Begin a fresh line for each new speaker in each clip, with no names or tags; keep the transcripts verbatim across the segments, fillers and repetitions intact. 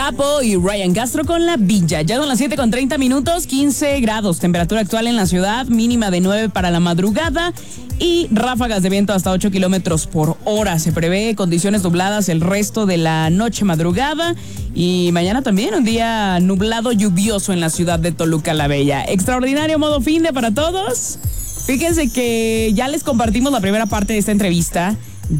Papo y Ryan Castro con La Villa. Ya son las siete con treinta minutos, quince grados, temperatura actual en la ciudad, mínima de nueve para la madrugada y ráfagas de viento hasta ocho kilómetros por hora. Se prevé condiciones nubladas el resto de la noche madrugada y mañana también un día nublado lluvioso en la ciudad de Toluca la Bella. Extraordinario modo fin de para todos. Fíjense que ya les compartimos la primera parte de esta entrevista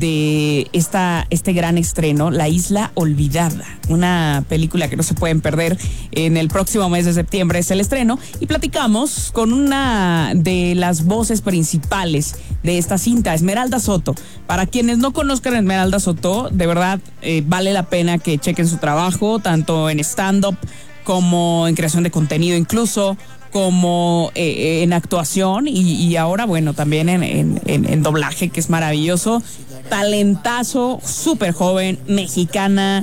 de esta, este gran estreno, La Isla Olvidada, una película que no se pueden perder. En el próximo mes de septiembre es el estreno y platicamos con una de las voces principales de esta cinta, Esmeralda Soto. Para quienes no conozcan a Esmeralda Soto, de verdad eh, vale la pena que chequen su trabajo, tanto en stand-up como en creación de contenido, incluso como eh, en actuación y, y ahora, bueno, también en, en, en, en doblaje, que es maravilloso. Talentazo, súper joven, mexicana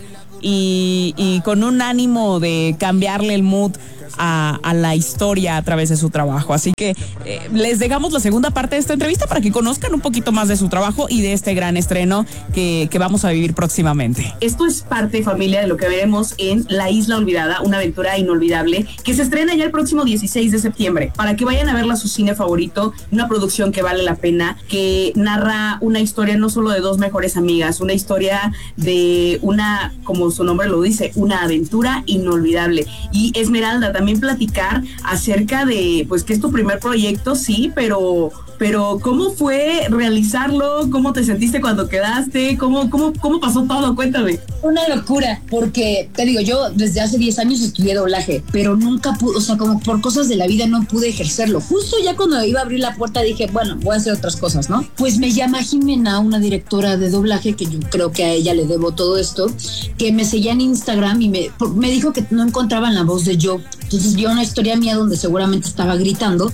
y, y con un ánimo de cambiarle el mood a, a la historia a través de su trabajo. Así que eh, les dejamos la segunda parte de esta entrevista para que conozcan un poquito más de su trabajo y de este gran estreno que, que vamos a vivir próximamente.
Esto es parte, familia, de lo que veremos en La Isla Olvidada, una aventura inolvidable que se estrena ya el próximo dieciséis de septiembre, para que vayan a verla a su cine favorito, una producción que vale la pena, que narra una historia no solo de dos mejores amigas, una historia de una, como su nombre lo dice, una aventura inolvidable. Y Esmeralda, también platicar acerca de, pues, que es tu primer proyecto, sí, pero... Pero ¿cómo fue realizarlo? ¿Cómo te sentiste cuando quedaste? ¿Cómo, cómo, cómo pasó todo? Cuéntame.
Una locura, porque te digo, yo desde hace diez años estudié doblaje, pero nunca pude, o sea, como por cosas de la vida no pude ejercerlo. Justo ya cuando iba a abrir la puerta dije, bueno, voy a hacer otras cosas, ¿no? Pues me llama Jimena, una directora de doblaje, que yo creo que a ella le debo todo esto, que me seguía en Instagram y me, me dijo que no encontraban la voz de Joe. Entonces vio una historia mía donde seguramente estaba gritando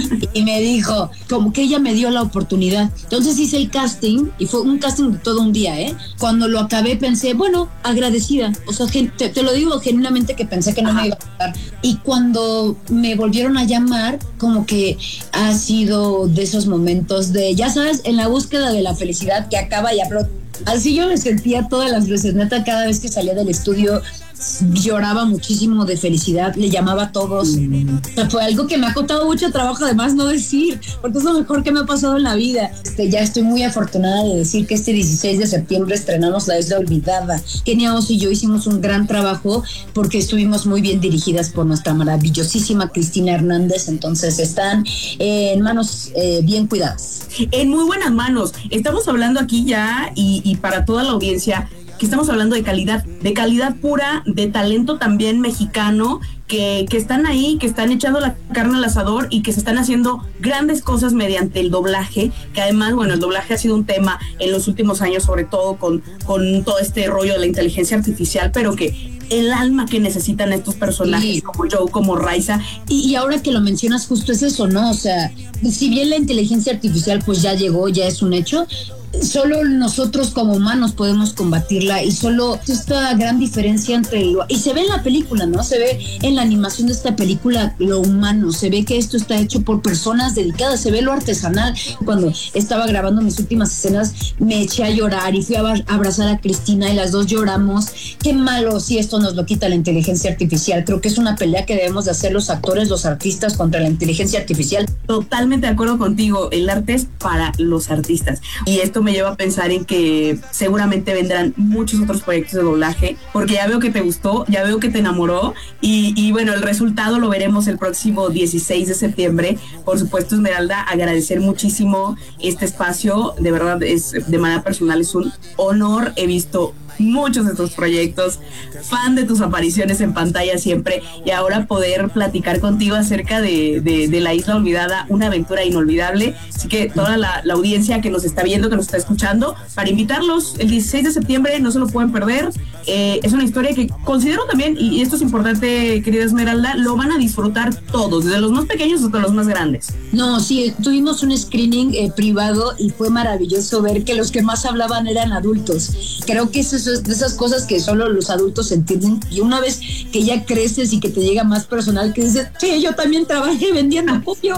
y me dijo, como que ella me dio la oportunidad. Entonces hice el casting y fue un casting de todo un día, ¿eh? Cuando lo acabé pensé, bueno, agradecida. O sea, te, te lo digo genuinamente que pensé que no Ajá. me iba a pasar. Y cuando me volvieron a llamar, como que ha sido de esos momentos de, ya sabes, en la búsqueda de la felicidad que acaba y aplaude. Así yo me sentía todas las veces, neta, cada vez que salía del estudio lloraba muchísimo de felicidad, le llamaba a todos. Mm. O sea, fue algo que me ha costado mucho trabajo además no decir, porque es lo mejor que me ha pasado en la vida. Este, ya estoy muy afortunada de decir que este dieciséis de septiembre estrenamos La Isla Olvidada. Kenia Oz y yo hicimos un gran trabajo porque estuvimos muy bien dirigidas por nuestra maravillosísima Cristina Hernández, entonces están eh, en manos eh, bien cuidadas.
En muy buenas manos. Estamos hablando aquí ya y, y para toda la audiencia que estamos hablando de calidad, de calidad pura, de talento también mexicano, que, que están ahí, que están echando la carne al asador y que se están haciendo grandes cosas mediante el doblaje, que además, bueno, el doblaje ha sido un tema en los últimos años, sobre todo con, con todo este rollo de la inteligencia artificial, pero que el alma que necesitan estos personajes, sí, como Joe, como Raiza.
Y, y ahora que lo mencionas, justo es eso, ¿no? O sea, si bien la inteligencia artificial pues ya llegó, ya es un hecho, solo nosotros como humanos podemos combatirla y solo esta gran diferencia entre lo, y se ve en la película, ¿no? Se ve en la animación de esta película lo humano, se ve que esto está hecho por personas dedicadas, se ve lo artesanal. Cuando estaba grabando mis últimas escenas me eché a llorar y fui a abrazar a Cristina y las dos lloramos. Qué malo si esto nos lo quita la inteligencia artificial. Creo que es una pelea que debemos de hacer los actores, los artistas contra la inteligencia artificial.
Totalmente de acuerdo contigo, el arte es para los artistas y esto me lleva a pensar en que seguramente vendrán muchos otros proyectos de doblaje, porque ya veo que te gustó, ya veo que te enamoró y, y bueno, el resultado lo veremos el próximo dieciséis de septiembre. Por supuesto, Esmeralda, agradecer muchísimo este espacio, de verdad, es de manera personal es un honor. He visto muchos de tus proyectos, fan de tus apariciones en pantalla siempre, y ahora poder platicar contigo acerca de, de, de La Isla Olvidada, una aventura inolvidable. Así que toda la, la audiencia que nos está viendo, que nos está escuchando, para invitarlos el dieciséis de septiembre, no se lo pueden perder. Eh, es una historia que considero también, y esto es importante, querida Esmeralda, lo van a disfrutar todos, desde los más pequeños hasta los más grandes.
No, sí, tuvimos un screening eh, privado y fue maravilloso ver que los que más hablaban eran adultos. Creo que eso es de esas cosas que solo los adultos entienden, y una vez que ya creces y que te llega más personal que dices, sí, yo también trabajé vendiendo pollo,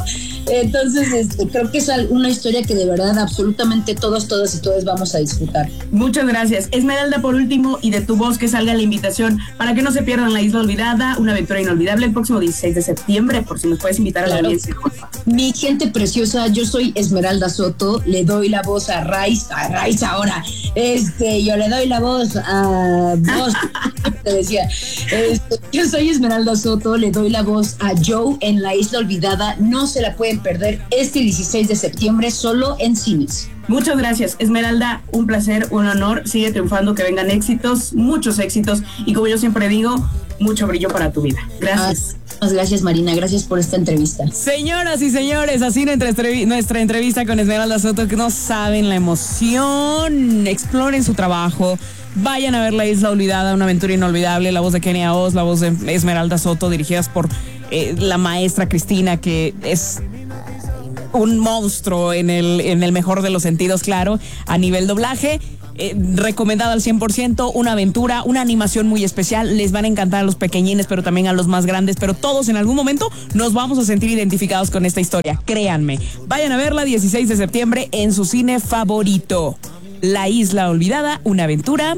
Entonces, este, creo que es una historia que de verdad absolutamente todos, todas y todos vamos a disfrutar.
Muchas gracias. Esmeralda, por último, y de tu voz que salga la invitación para que no se pierdan La Isla Olvidada, una aventura inolvidable el próximo dieciséis de septiembre, por si nos puedes invitar a claro. la audiencia.
Mi gente preciosa, yo soy Esmeralda Soto, le doy la voz a Raiz, a Raiz ahora, este, yo le doy la voz a vos, te decía, este, yo soy Esmeralda Soto, le doy la voz a Joe en La Isla Olvidada, no se la pueden perder este dieciséis de septiembre solo en cines.
Muchas gracias, Esmeralda, un placer, un honor, sigue triunfando, que vengan éxitos, muchos éxitos, y como yo siempre digo, mucho brillo para tu vida. Gracias.
Muchas gracias, Marina, gracias por esta entrevista.
Señoras y señores, así nuestra, nuestra entrevista con Esmeralda Soto, que no saben la emoción, exploren su trabajo, vayan a ver La Isla Olvidada, una aventura inolvidable, la voz de Kenia Oz, la voz de Esmeralda Soto, dirigidas por eh, la maestra Cristina, que es un monstruo en el, en el mejor de los sentidos, claro, a nivel doblaje. Eh, recomendado al cien por ciento, una aventura, una animación muy especial, les van a encantar a los pequeñines, pero también a los más grandes, pero todos en algún momento nos vamos a sentir identificados con esta historia, créanme. Vayan a verla dieciséis de septiembre en su cine favorito. La Isla Olvidada, una aventura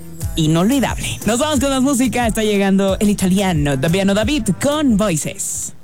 inolvidable. Nos vamos con más música, está llegando el italiano Daviano David con Voices.